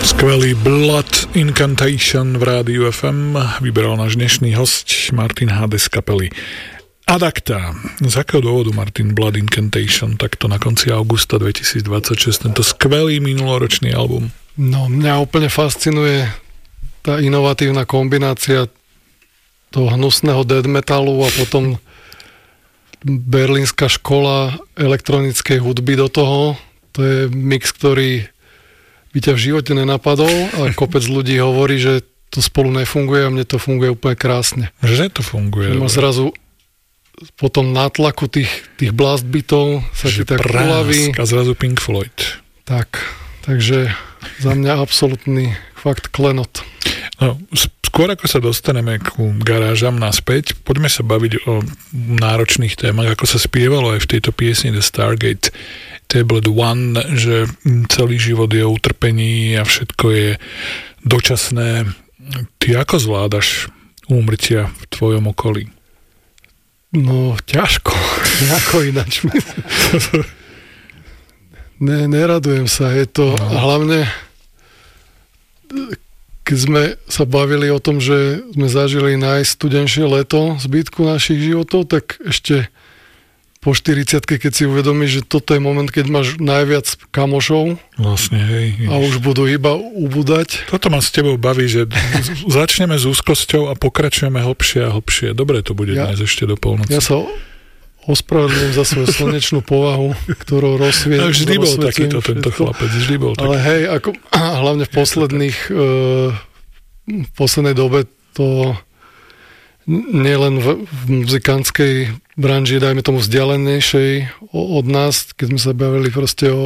Skvelý Blood Incantation v rádiu FM vyberal náš dnešný hosť Martin Hade z kapely Adacta. Z akého dôvodu Martin Blood Incantation takto na konci augusta 2026 tento skvelý minuloročný album? No, mňa úplne fascinuje tá inovatívna kombinácia toho hnusného death metalu a potom berlínska škola elektronickej hudby do toho. To je mix, ktorý by ťa v živote nenapadol, ale kopec ľudí hovorí, že to spolu nefunguje a mne to funguje úplne krásne. Že to funguje? Že ma zrazu po tom nátlaku tých blast bitov sa ti tak uľaví. A zrazu Pink Floyd. Takže za mňa absolútny fakt klenot. No, skôr ako sa dostaneme ku garážam naspäť, poďme sa baviť o náročných témach, ako sa spievalo aj v tejto piesni The Stargate Tablet One, že celý život je utrpení a všetko je dočasné. Ty ako zvládaš úmrtia v tvojom okolí? No, ťažko. Ako ináč. Neradujem sa. Je to hlavne, keď sme sa bavili o tom, že sme zažili najstudenšie leto zbytku našich životov, tak ešte po 40-ke, keď si uvedomíš, že toto je moment, keď máš najviac kamošov. Vlastne, hej. A už budú iba ubúdať. Toto ma s tebou baví, že začneme s úzkosťou a pokračujeme hlbšie a hlbšie. Dobre to bude dnes ešte do polnoci. Ja sa ospravedlňujem za svoju slnečnú povahu, ktorou rozsvietim. Vždy bol takýto tento chlapec, vždy bol taký. Ale hej, hlavne v poslednej dobe to nielen v muzikantskej branži, dajme tomu vzdialenejšej od nás, keď sme sa bavili proste o